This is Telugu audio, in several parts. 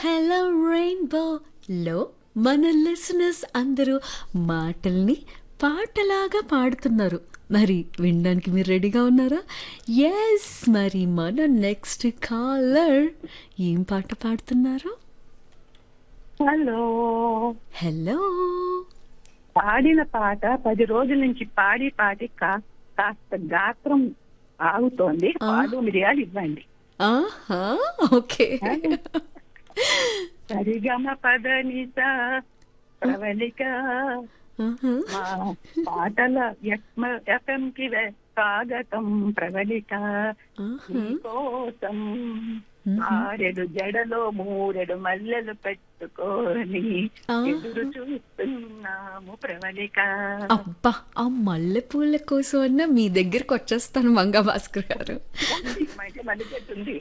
హలో రెయిన్బోలో మన లిసనర్స్ అందరూ మాటల్ని పాటలాగా పాడుతున్నారు. మరి వినడానికి మీరు రెడీగా ఉన్నారా? ఎస్, మరి మన నెక్స్ట్ కాలర్ ఏం పాట పాడుతున్నారు? హలో. హలో. పాడిన పాట 10 రోజుల నుంచి పాడి పాడి కాస్త గాత్రం ఆగుతోంది. పాడు మిరియాలు ఇవ్వండి. ఆహా, ఓకే. సరిగమ పదనిత ప్రవళిక మా పాటల ఎఫ్ఎం కి స్వాగతం ప్రవళిక కోసం 6 జడలో 3 మల్లెలు పెట్టుకొని ఎదురు చూస్తున్నాము ప్రవళిక. అబ్బా, ఆ మల్లెపూల కోసం అన్న మీ దగ్గరికి వచ్చేస్తాను మంగా భాస్కర్ గారు. మళ్ళీ చెట్టుంది.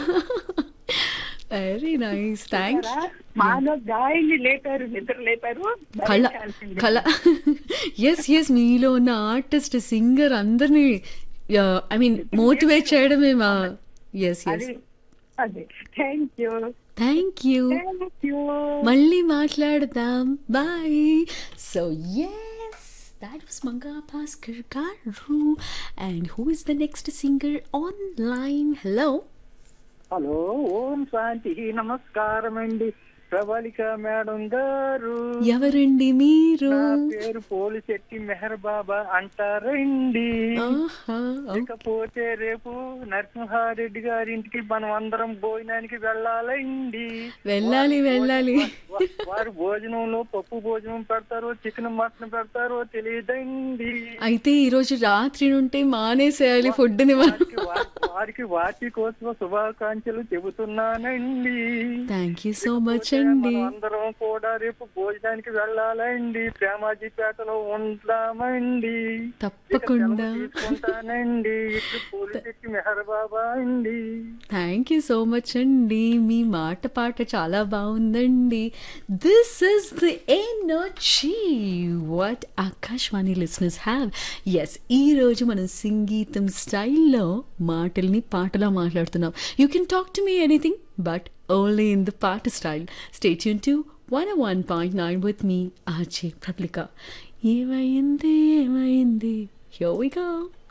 Very nice, thank you. మాలో గాయని లేపారు, నిద్ర లేపారు. కళ ఎస్ ఎస్, మీలో ఉన్న ఆర్టిస్ట్ సింగర్ అందరినీ ఐ మీన్ మోటివేట్ చేయడమే మా. Yes yes, thank you. మళ్ళీ మాట్లాడదాం, bye. So yes, that was Manga Bhaskar Garu. And who is the next singer online? Hello. Hello, ఓం శాంతి, నమస్కారం అండి ప్రవళిక మేడం గారు. ఎవరండి మీరు? నా పేరు పోలిశెట్టి మెహర్ బాబా అంటారండి. ఇకపోతే రేపు నరసింహారెడ్డి గారి ఇంటికి మనం అందరం భోజనానికి వెళ్ళాలండి. వెళ్ళాలి. వారు భోజనంలో పప్పు భోజనం పెడతారో చికెన్ మటన్ పెడతారో తెలియదండి. అయితే ఈ రోజు రాత్రి నుండి మానేసేయాలి ఫుడ్ ని. వారికి వార్షికోత్సవ శుభాకాంక్షలు చెబుతున్నానండి. థ్యాంక్ యూ సో మచ్ అండి. అందరం కూడా రేపు భోజనానికి వెళ్ళాలండి. ప్రేమాజీపేటలో ఉంటామండి. తప్పకుండా తీసుకుంటానండి. ఇట్లు పోలిశెట్టి మెహర్ బాబా అండి. థ్యాంక్ యూ సో మచ్ అండి. మీ మాట పాట చాలా బాగుందండి. This is the energy what Akashvani listeners have. Yes, ఈరోజు మనం సంగీతం స్టైల్లో మాటల్ని పాటలా మాట్లాడుతున్నాం. You can talk to me anything but only in the party style. Stay tuned to 101.9 with me, RJ Prablika. ఏమైంది, here we go.